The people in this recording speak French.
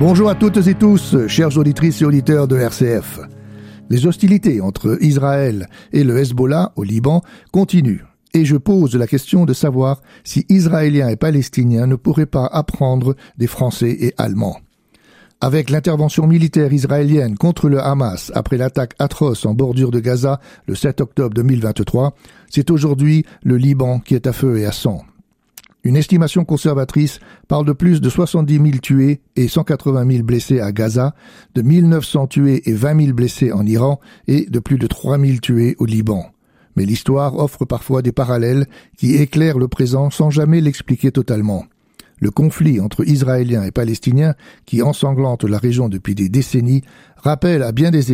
Bonjour à toutes et tous, chères auditrices et auditeurs de RCF. Les hostilités entre Israël et le Hezbollah au Liban continuent. Et je pose la question de savoir si Israéliens et Palestiniens ne pourraient pas apprendre des Français et Allemands. Avec l'intervention militaire israélienne contre le Hamas après l'attaque atroce en bordure de Gaza le 7 octobre 2023, c'est aujourd'hui le Liban qui est à feu et à sang. Une estimation conservatrice parle de plus de 70 000 tués et 180 000 blessés à Gaza, de 1 900 tués et 20 000 blessés en Iran et de plus de 3 000 tués au Liban. Mais l'histoire offre parfois des parallèles qui éclairent le présent sans jamais l'expliquer totalement. Le conflit entre Israéliens et Palestiniens, qui ensanglante la région depuis des décennies, rappelle à bien des